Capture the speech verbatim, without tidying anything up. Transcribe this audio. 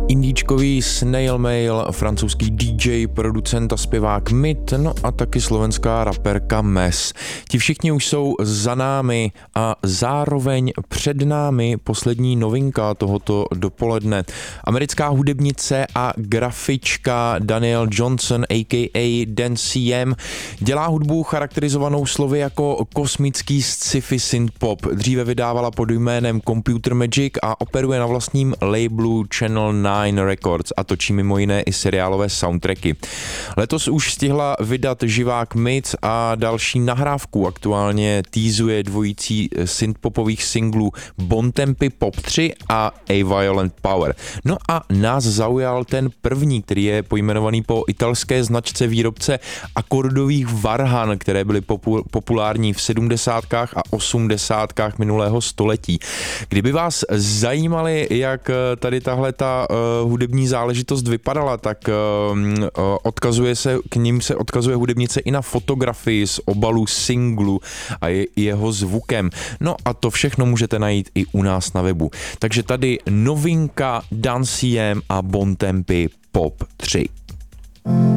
Indíčkový Snail Mail, francouzský D J, producent a zpěvák Myth, no a taky slovenská raperka Mes. Ti všichni už jsou za námi a zároveň před námi poslední novinka tohoto dopoledne. Americká hudebnice a grafička Danielle Johnson, a k a. Dan C M, dělá hudbu charakterizovanou slovy jako kosmický sci-fi synth-pop. Dříve vydávala pod jménem Computer Magic a operuje na vlastním labelu Channel nine Records a točí mimo jiné i seriálové soundtracky. Letos už stihla vydat živák Myth a další nahrávku. Aktuálně teasuje dvojicí synthpopových singlů Bontempi Pop tři a A Violent Power. No a nás zaujal ten první, který je pojmenovaný po italské značce výrobce akordových varhan, které byly popu- populární v sedmdesátkách a osmdesátkách minulého století. Kdyby vás zajímali, jak tady tahle ta uh, hudební záležitost vypadala, tak uh, uh, odkazuje se, k ním se odkazuje hudebnice i na fotografii z obalu singlu a je, jeho zvukem. No a to všechno můžete najít i u nás na webu. Takže tady novinka Dan C M a Bontempi Pop tři.